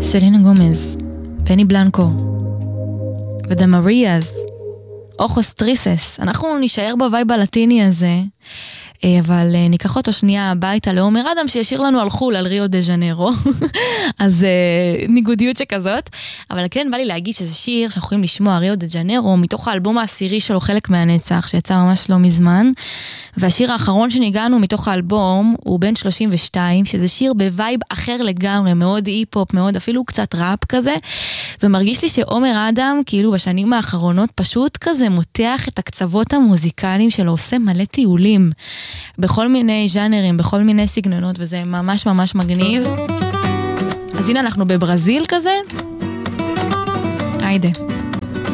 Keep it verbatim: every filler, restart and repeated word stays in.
סלינה גומז, בני בלנקו ודה מריאז, אוכוס טריסס. אנחנו נשאר בווייב הלטיני הזה, אבל ניקח אותו שנייה הביתה לעומר אדם שישיר לנו על חול, על ריו דה ז'נרו. אז ניגודיות שכזאת. אבל כן בא לי להגיד שזה שיר שאנחנו יכולים לשמוע, ריו דה ז'נרו, מתוך האלבום העשירי שלו, חלק מהנצח, שיצא ממש לא מזמן. והשיר האחרון שניגענו מתוך האלבום הוא בן שלושים ושתיים, שזה שיר בווייב אחר לגמרי, מאוד אי-פופ, מאוד אפילו קצת ראפ כזה. ומרגיש לי שעומר אדם, כאילו בשנים האחרונות, פשוט כזה מותח את הקצוות המוזיקליים שלו, עושה מלא טיולים. בכל מיני ז'אנרים, בכל מיני סגנונות, וזה ממש ממש מגניב. אז הנה אנחנו בברזיל כזה. היידה.